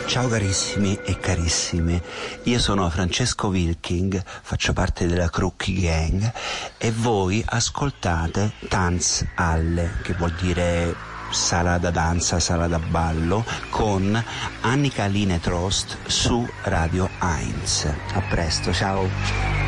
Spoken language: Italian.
Ciao carissimi e carissime, io sono Francesco Wilking, faccio parte della Crookie Gang e voi ascoltate Tanz Alle, che vuol dire sala da danza, sala da ballo, con Annika Line Trost su Radio 1. A presto, ciao!